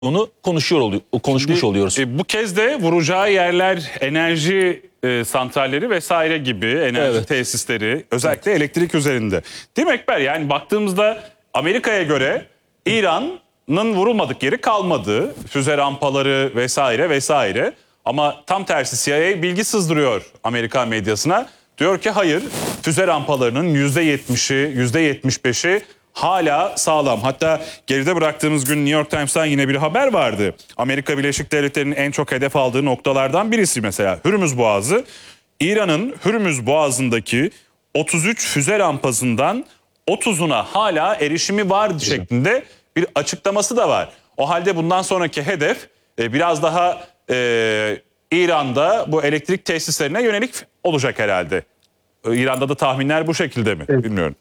onu konuşmuş oluyoruz. Bu kez de vuracağı yerler enerji santralleri vesaire gibi enerji tesisleri, özellikle elektrik üzerinde. Değil mi Ekber? Yani baktığımızda Amerika'ya göre İran'ın vurulmadık yeri kalmadı. Füze rampaları vesaire vesaire. Ama tam tersi CIA bilgi sızdırıyor Amerikan medyasına. Diyor ki hayır, füze rampalarının %70'i, %75'i hala sağlam. Hatta geride bıraktığımız gün New York Times'tan yine bir haber vardı. Amerika Birleşik Devletleri'nin en çok hedef aldığı noktalardan birisi mesela Hürmüz Boğazı. İran'ın Hürmüz Boğazı'ndaki 33 füze rampasından 30'una hala erişimi var şeklinde bir açıklaması da var. O halde bundan sonraki hedef biraz daha İran'da bu elektrik tesislerine yönelik olacak herhalde. İran'da da tahminler bu şekilde mi? Evet. Bilmiyorum.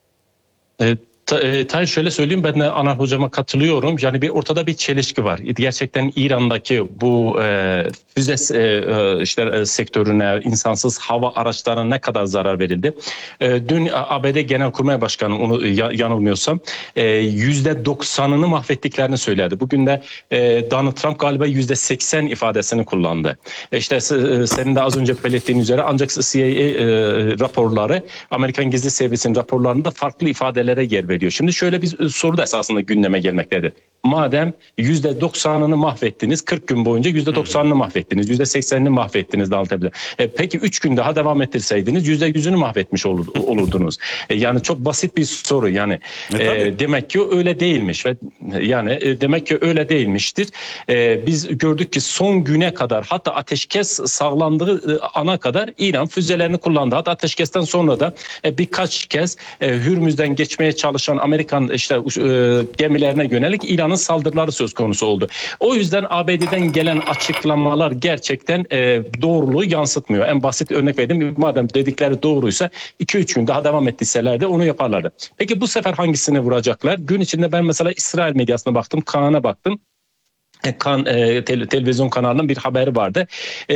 Tabii şöyle söyleyeyim, ben de Anar hocama katılıyorum. Yani ortada bir çelişki var. Gerçekten İran'daki bu füze sektörüne, insansız hava araçlarına ne kadar zarar verildi? Dün ABD Genelkurmay Başkanı, onu yanılmıyorsam, %90'ını mahvettiklerini söyledi. Bugün de Donald Trump galiba %80 ifadesini kullandı. İşte senin de az önce belirttiğin üzere ancak CIA raporları, Amerikan Gizli Servisi'nin raporlarında farklı ifadelere yer veriyor. Şimdi şöyle bir soru da esasında gündeme gelmektedir. Madem %90'ını mahvettiniz, 40 gün boyunca %90'ını mahvettiniz, %80'ini mahvettiniz de anlatabilir. Peki 3 gün daha devam ettirseydiniz %100'ünü mahvetmiş olurdunuz. Yani çok basit bir soru. Yani demek ki öyle değilmiş ve yani demek ki öyle değilmiştir. Biz gördük ki son güne kadar, hatta ateşkes sağlandığı ana kadar İran füzelerini kullandı. Hatta ateşkesten sonra da birkaç kez Hürmüz'den geçmeye çalışan Amerikan gemilerine yönelik İran'ın saldırıları söz konusu oldu. O yüzden ABD'den gelen açıklamalar gerçekten doğruluğu yansıtmıyor. En basit örnek verdim. Madem dedikleri doğruysa 2-3 gün daha devam ettirselerdi onu yaparlardı. Peki bu sefer hangisini vuracaklar? Gün içinde ben mesela İsrail medyasına baktım, Kaan'a baktım. Televizyon kanalının bir haberi vardı.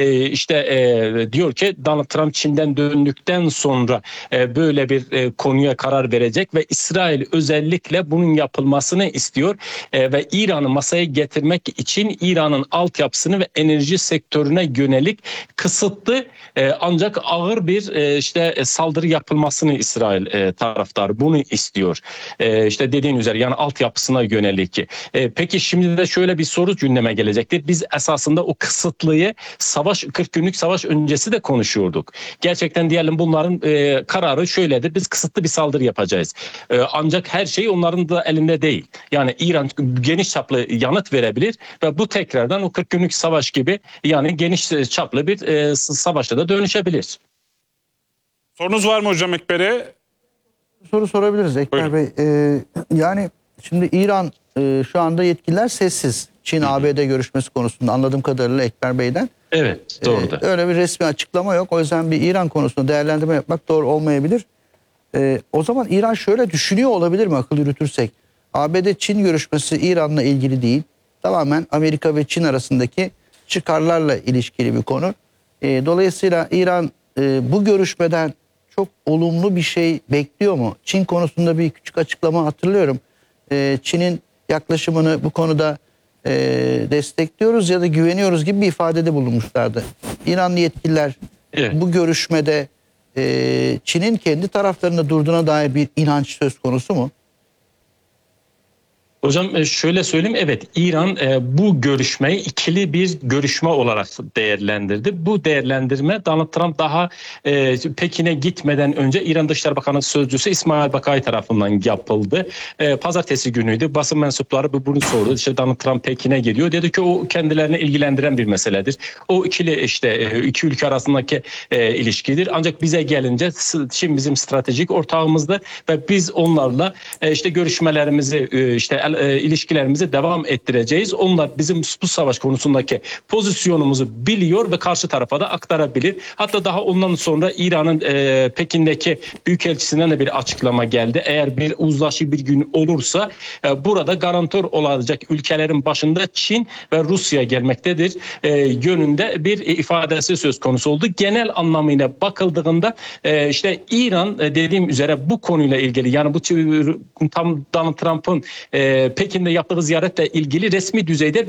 Diyor ki Donald Trump Çin'den döndükten sonra böyle bir konuya karar verecek ve İsrail özellikle bunun yapılmasını istiyor ve İran'ı masaya getirmek için İran'ın altyapısını ve enerji sektörüne yönelik kısıtlı ancak ağır bir saldırı yapılmasını İsrail taraftarı bunu istiyor. Dediğin üzere yani altyapısına yönelik. Peki şimdi de şöyle bir soru gündeme gelecektir. Biz esasında o kısıtlıyı 40 günlük savaş öncesi de konuşuyorduk. Gerçekten diyelim bunların kararı şöyledir. Biz kısıtlı bir saldırı yapacağız. Ancak her şey onların da elinde değil. Yani İran geniş çaplı yanıt verebilir ve bu tekrardan o 40 günlük savaş gibi yani geniş çaplı bir savaşa da dönüşebilir. Sorunuz var mı hocam Ekber'e? Soru sorabiliriz Ekber Bey. Yani şimdi İran şu anda yetkililer sessiz. Çin-ABD görüşmesi konusunda anladığım kadarıyla Ekber Bey'den. Evet, doğru. Öyle bir resmi açıklama yok. O yüzden bir İran konusunda değerlendirme yapmak doğru olmayabilir. O zaman İran şöyle düşünüyor olabilir mi akıl yürütürsek? ABD-Çin görüşmesi İran'la ilgili değil. Tamamen Amerika ve Çin arasındaki çıkarlarla ilişkili bir konu. Dolayısıyla İran bu görüşmeden çok olumlu bir şey bekliyor mu? Çin konusunda bir küçük açıklama hatırlıyorum. Çin'in yaklaşımını bu konuda destekliyoruz ya da güveniyoruz gibi bir ifadede bulunmuşlardı. İranlı yetkililer bu görüşmede Çin'in kendi taraflarında durduğuna dair bir inanç söz konusu mu? Hocam şöyle söyleyeyim, evet İran bu görüşmeyi ikili bir görüşme olarak değerlendirdi. Bu değerlendirme Donald Trump daha Pekin'e gitmeden önce İran Dışişleri Bakanı Sözcüsü İsmail Bakai tarafından yapıldı. Pazartesi günüydü. Basın mensupları bunu sordu. İşte Donald Trump Pekin'e geliyor. Dedi ki o kendilerini ilgilendiren bir meseledir. O iki ülke arasındaki ilişkidir. Ancak bize gelince Çin bizim stratejik ortağımızdır ve biz onlarla görüşmelerimizi ilişkilerimizi devam ettireceğiz. Onlar bizim bu savaş konusundaki pozisyonumuzu biliyor ve karşı tarafa da aktarabilir. Hatta daha ondan sonra İran'ın Pekin'deki büyükelçisinden de bir açıklama geldi. Eğer bir uzlaşı bir gün olursa burada garantör olacak ülkelerin başında Çin ve Rusya gelmektedir yönünde bir ifadesi söz konusu oldu. Genel anlamıyla bakıldığında İran dediğim üzere bu konuyla ilgili yani bu tam Donald Trump'ın Pekin'de yaptığı ziyaretle ilgili resmi düzeyde